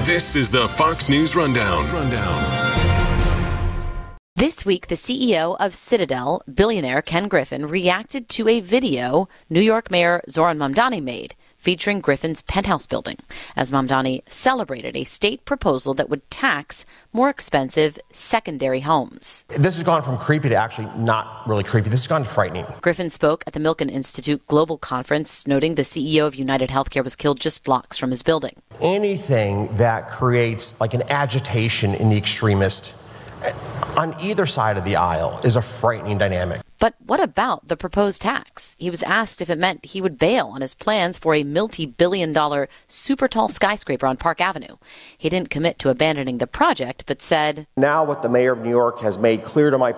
This is the Fox News Rundown. This week, the CEO of Citadel, billionaire Ken Griffin, reacted to a video New York Mayor Zohran Mamdani made featuring Griffin's penthouse building, as Mamdani celebrated a state proposal that would tax more expensive secondary homes. This has gone from creepy to actually not really creepy. This has gone frightening. Griffin spoke at the Milken Institute Global Conference, noting the CEO of United Healthcare was killed just blocks from his building. Anything that creates like an agitation in the extremist on either side of the aisle is a frightening dynamic. But what about the proposed tax? He was asked if it meant he would bail on his plans for a multi-billion-dollar super tall skyscraper on Park Avenue. He didn't commit to abandoning the project, but said, Now what the mayor of New York has made clear to my